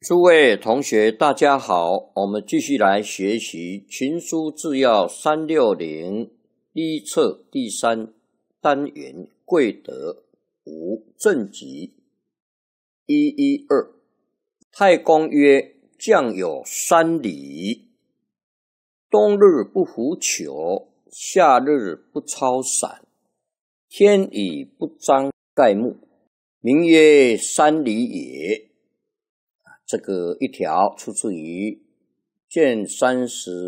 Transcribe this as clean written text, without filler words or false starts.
诸位同学，大家好，我们继续来学习《群书治要360》第一册第3单元贵德5正集112。太公曰：将有3礼，冬日不服裘，夏日不操伞，天雨不张盖目，名曰3礼也。这个一条出自于卷30